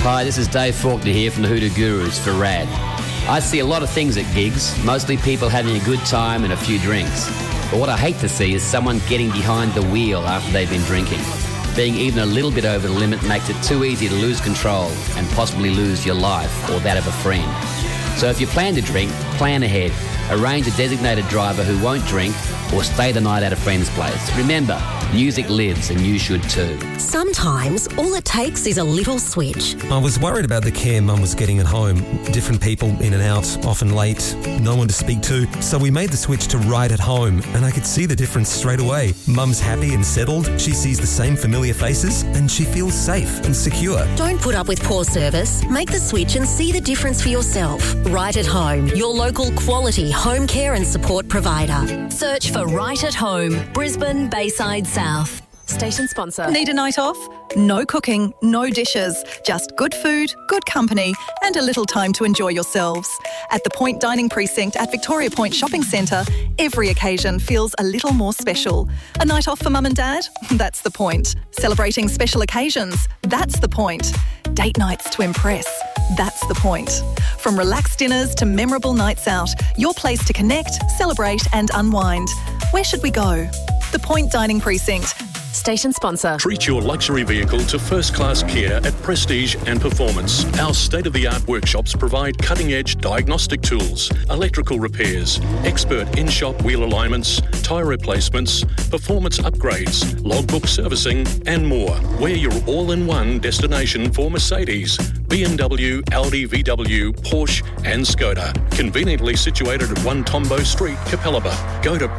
Hi, this is Dave Faulkner here from the Hoodoo Gurus for RAD. I see a lot of things at gigs, mostly people having a good time and a few drinks. But what I hate to see is someone getting behind the wheel after they've been drinking. Being even a little bit over the limit makes it too easy to lose control and possibly lose your life or that of a friend. So if you plan to drink, plan ahead. Arrange a designated driver who won't drink or stay the night at a friend's place. Remember, music lives and you should too. Sometimes all it takes is a little switch. I was worried about the care Mum was getting at home. Different people in and out, often late, no one to speak to. So we made the switch to Right at Home and I could see the difference straight away. Mum's happy and settled, she sees the same familiar faces and she feels safe and secure. Don't put up with poor service. Make the switch and see the difference for yourself. Right at Home, your local quality home care and support provider. Search for Right at Home, Brisbane, Bayside South. Station sponsor. Need a night off? No cooking, no dishes, just good food, good company and a little time to enjoy yourselves. At the Point Dining Precinct at Victoria Point Shopping Centre, every occasion feels a little more special. A night off for Mum and Dad? That's the point. Celebrating special occasions? That's the point. Date nights to impress? That's the point. From relaxed dinners to memorable nights out, your place to connect, celebrate and unwind. Where should we go? The Point Dining Precinct. Station sponsor. Treat your luxury vehicle to first-class care at Prestige and Performance. Our state-of-the-art workshops provide cutting-edge diagnostic tools, electrical repairs, expert in-shop wheel alignments, tyre replacements, performance upgrades, logbook servicing and more. We're your all-in-one destination for Mercedes, BMW, Audi, VW, Porsche and Skoda. Conveniently situated at 1 Tombo Street, Capalaba. Go to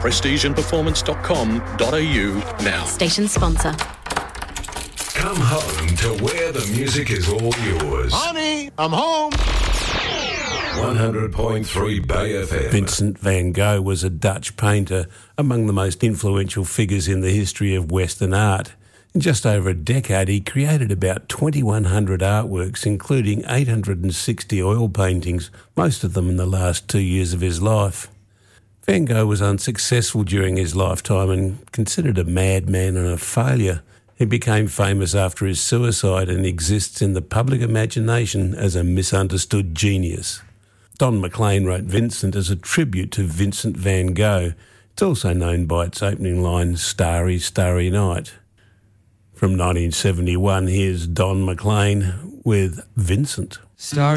prestigeandperformance.com.au now. Station sponsor. Come home to where the music is all yours. Honey, I'm home. 100.3 Bay FM. Vincent van Gogh was a Dutch painter, among the most influential figures in the history of Western art. In just over a decade, he created about 2,100 artworks, including 860 oil paintings, most of them in the last 2 years of his life. Van Gogh was unsuccessful during his lifetime and considered a madman and a failure. He became famous after his suicide and exists in the public imagination as a misunderstood genius. Don McLean wrote Vincent as a tribute to Vincent van Gogh. It's also known by its opening line, Starry, Starry Night. From 1971, here's Don McLean with Vincent. Starry